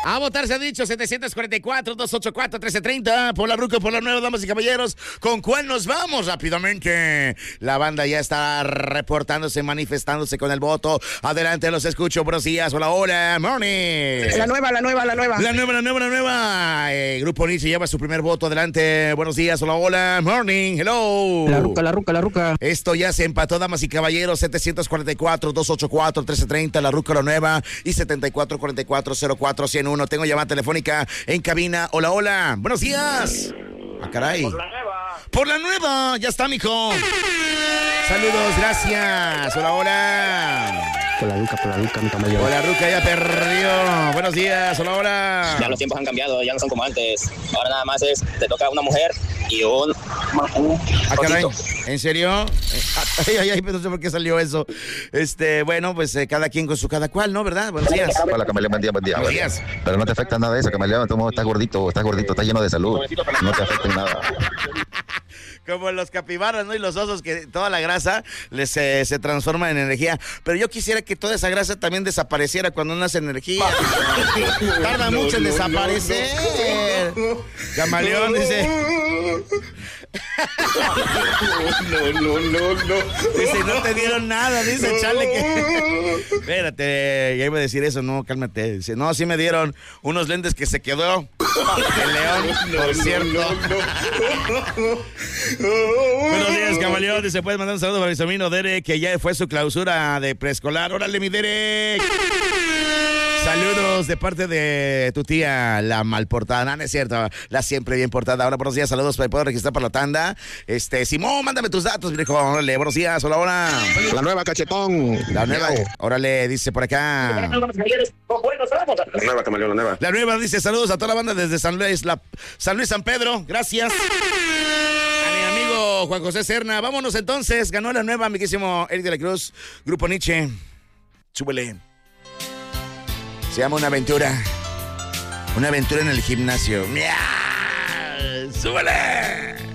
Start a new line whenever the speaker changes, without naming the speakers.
A votar se ha dicho 744-284-1330 por la ruca, por la nueva, damas y caballeros. ¿Con cuál nos vamos rápidamente? La banda ya está reportándose, manifestándose con el voto. Adelante, los escucho. Buenos días. Hola, hola. Morning.
La nueva.
La nueva. Grupo Nietzsche lleva su primer voto. Adelante. Buenos días. Hola, hola. Morning. Hello.
La ruca.
Esto ya se empató, damas y caballeros. 744-284-1330. La ruca, la nueva. Y 7444-04-101. Tengo llamada telefónica en cabina. Hola, hola. Buenos días. Ah, caray. Por la nueva. Ya está, mijo. Saludos, gracias. Hola, hola.
Por la ruca, mi camello.
Hola, ruca ya perdió. Buenos días. Hola, hola.
Ya los tiempos han cambiado, ya no son como antes. Ahora nada más te toca una mujer y un
Ah, caray.
rojito.
¿En serio? Ay, no sé por qué salió eso. Bueno, pues cada quien con su cada cual, ¿no? ¿Verdad? Buenos días.
Hola, Camaleón, buen día.
Buenos días.
Pero no te afecta nada eso, Camaleón. Tú estás gordito, estás lleno de salud. No te afecta en nada.
Como los capibaras, ¿no? Y los osos, que toda la grasa se transforma en energía. Pero yo quisiera que toda esa grasa también desapareciera cuando no hace energía. Tarda mucho en desaparecer. Camaleón dice... No. Dice, no te dieron nada, dice, chale que... Espérate, ya iba a decir eso, no, cálmate. Dice, no, sí me dieron unos lentes que se quedó el león, por cierto. Buenos días, Camaleón. Dice, puedes mandar un saludo para mi sobrino Derek, que ya fue su clausura de preescolar. Órale, mi Derek. Saludos de parte de tu tía, la mal portada. No es cierto, la siempre bien portada. Ahora, buenos días, saludos, puedo registrar para la tanda. Simón, mándame tus datos, viejo. Órale, buenos días, hola.
La nueva, cachetón.
La nueva, órale, dice por acá.
La nueva, Camaleón, la nueva.
La nueva dice, saludos a toda la banda desde San Luis, San Pedro. Gracias. A mi amigo Juan José Serna. Vámonos entonces. Ganó la nueva, amiguísimo Eric de la Cruz, Grupo Nietzsche. Súbele. Se llama Una aventura. Una aventura en el gimnasio. ¡Súbele!